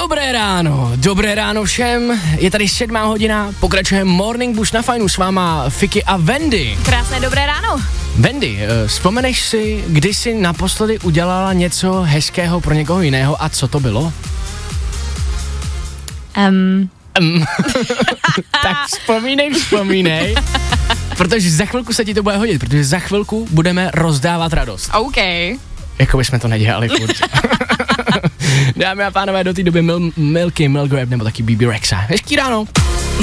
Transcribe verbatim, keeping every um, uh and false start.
Dobré ráno, dobré ráno všem, je tady sedmá hodina, pokračujeme Morning Bush na Fajnu s váma Fiky a Wendy. Krásné dobré ráno. Wendy, vzpomeneš si, kdy jsi naposledy udělala něco hezkého pro někoho jiného a co to bylo? Um. Um. Tak vzpomínej, vzpomínej, protože za chvilku se ti to bude hodit, protože za chvilku budeme rozdávat radost. OK. Jako bychom to nedělali, furt. Dámy a pánové, do té doby Mil- Milky, Milgrave nebo taky B B Rexa. Hezký ráno.